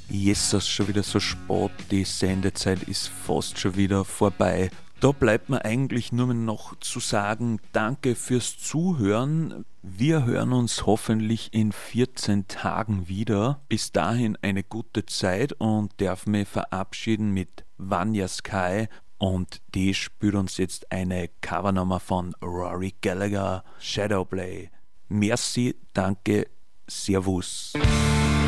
Jesus, schon wieder so spät, die Sendezeit ist fast schon wieder vorbei. Da bleibt mir eigentlich nur noch zu sagen, danke fürs Zuhören. Wir hören uns hoffentlich in 14 Tagen wieder. Bis dahin eine gute Zeit und darf mich verabschieden mit Vanya Sky. Und die spielt uns jetzt eine Covernummer von Rory Gallagher, Shadowplay. Merci, danke, Servus.